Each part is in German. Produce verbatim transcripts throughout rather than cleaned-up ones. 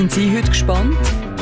Sind Sie heute gespannt?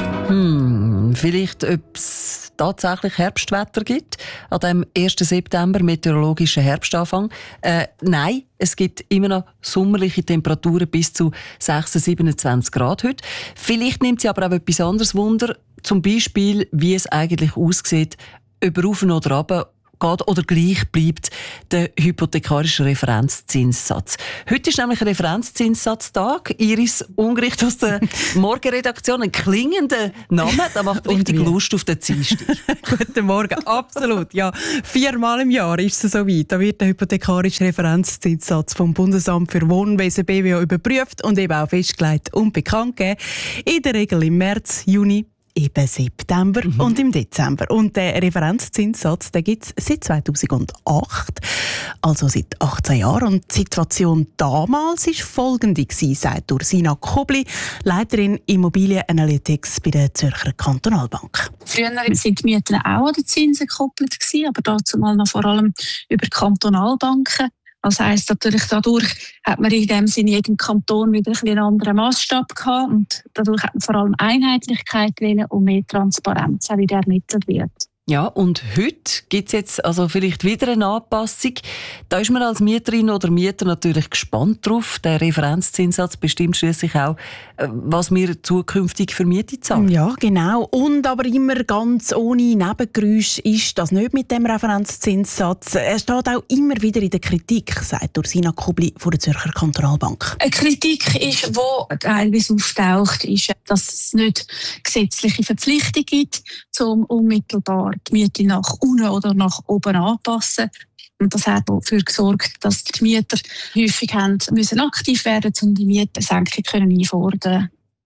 Hm, vielleicht, ob es tatsächlich Herbstwetter gibt an dem ersten September, meteorologischen Herbstanfang. Äh, nein, es gibt immer noch sommerliche Temperaturen bis zu sechsundzwanzig, siebenundzwanzig Grad heute. Vielleicht nimmt Sie aber auch etwas anderes Wunder, zum Beispiel, wie es eigentlich aussieht, ob er rauf oder runter geht oder gleich bleibt der hypothekarische Referenzzinssatz. Heute ist nämlich Referenzzinssatztag. Iris Ungericht aus der Morgenredaktion. Ein klingender Name, da macht richtig Lust auf den Dienstag. Guten Morgen, absolut. Ja, viermal im Jahr ist es soweit. Da wird der hypothekarische Referenzzinssatz vom Bundesamt für Wohnwesen B W O überprüft und eben auch festgelegt und bekannt gegeben. In der Regel im März, Juni, eben September mhm. und im Dezember. Und der Referenzzinssatz, den gibt es seit zweitausendacht, also seit achtzehn Jahren. Und die Situation damals war folgende, sagt Ursina Kubli, Leiterin Immobilien Analytics bei der Zürcher Kantonalbank. Früher sind die Mieten auch an den Zinsen gekoppelt, aber dazu mal noch vor allem über Kantonalbanken. Das heisst natürlich, dadurch hat man in dem Sinne jedem Kanton wieder ein einen anderen Massstab gehabt und dadurch hat man vor allem Einheitlichkeit gewählt und mehr Transparenz, wie der ermittelt wird. Ja, und heute gibt es jetzt also vielleicht wieder eine Anpassung. Da ist man als Mieterin oder Mieter natürlich gespannt drauf. Der Referenzzinssatz bestimmt schließlich auch, was wir zukünftig für Miete zahlen. Ja, genau. Und aber immer ganz ohne Nebengeräusch ist das nicht mit dem Referenzzinssatz. Er steht auch immer wieder in der Kritik, sagt Ursina Kubli von der Zürcher Kantonalbank. Eine Kritik ist, die teilweise auftaucht, ist, dass es nicht gesetzliche Verpflichtung gibt, um unmittelbar die Miete nach unten oder nach oben anpassen. Und das hat dafür gesorgt, dass die Mieter häufig haben müssen aktiv werden, um die Mietensenkung einfordern.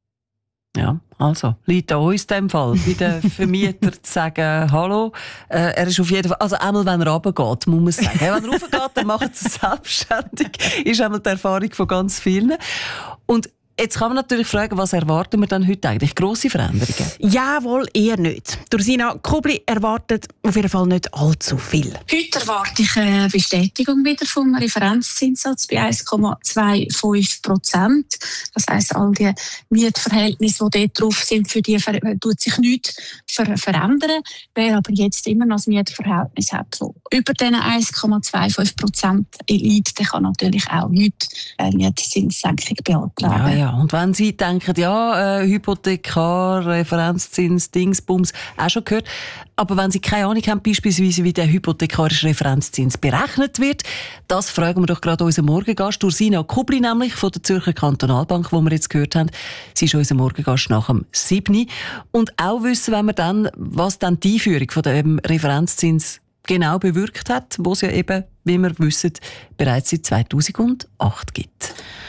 Ja, also liegt an uns in dem Fall, bei den Vermietern zu sagen, hallo, äh, er ist auf jeden Fall, also einmal wenn er runtergeht, muss man sagen. Wenn er raufgeht, dann macht er es selbstständig, ist einmal die Erfahrung von ganz vielen. Und jetzt kann man natürlich fragen, was erwarten wir dann heute eigentlich? Grosse Veränderungen? Jawohl, eher nicht. Ursina Kubli erwartet auf jeden Fall nicht allzu viel. Heute erwarte ich eine Bestätigung wieder vom Referenzzinssatz bei eins Komma fünfundzwanzig Prozent. Das heisst, all die Mietverhältnisse, die dort drauf sind, für die ver- tut sich nichts ver- verändern. Wer aber jetzt immer noch ein Mietverhältnis hat, das über diesen eins Komma fünfundzwanzig Prozent liegt, der kann natürlich auch heute eine Mietzinssenkung beantragen. Ja, ja. Und wenn Sie denken, ja, äh, Hypothekar, Referenzzins, Dingsbums, auch schon gehört. Aber wenn Sie keine Ahnung haben, beispielsweise, wie der hypothekarische Referenzzins berechnet wird, das fragen wir doch gerade unseren Morgengast, Ursina Kubli, nämlich von der Zürcher Kantonalbank, wo wir jetzt gehört haben. Sie ist unser Morgengast nach dem siebten. Und auch wissen, wenn wir dann, was dann die Einführung von dem Referenzzins genau bewirkt hat, wo es ja eben, wie wir wissen, bereits seit zweitausendacht gibt.